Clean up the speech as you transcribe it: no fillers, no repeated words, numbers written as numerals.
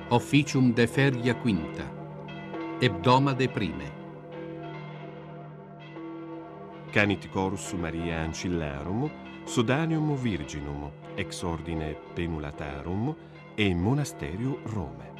officium de feria quinta, hebdomade prime. Canit chorus Maria Ancillarum, Sodanium Virginum, ex ordine Penulatarum e Monasterium Rome.